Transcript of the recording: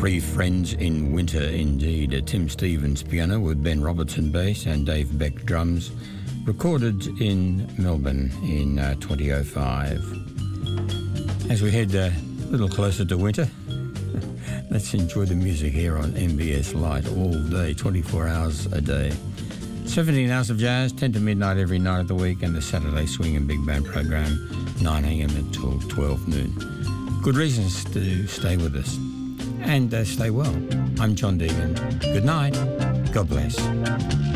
Three friends in winter indeed. Tim Stevens piano with Ben Robertson bass and Dave Beck drums, recorded in Melbourne in 2005. As we head a little closer to winter, let's enjoy the music here on MBS Light all day, 24 hours a day. 17 hours of jazz, 10 to midnight every night of the week, and the Saturday Swing and Big Band program, 9 a.m. until 12 noon. Good reasons to stay with us. And stay well. I'm John Deegan. Good night. God bless.